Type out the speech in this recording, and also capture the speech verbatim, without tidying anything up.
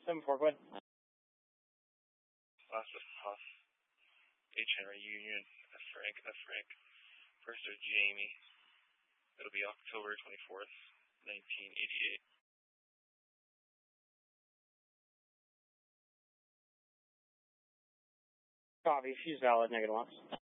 seven four, go ahead. Last was Huff. H. Henry Union. F. Frank. F. Frank. First is Jamie. It'll be October twenty-fourth, nineteen eighty-eight. Copy. She's valid. Negative one.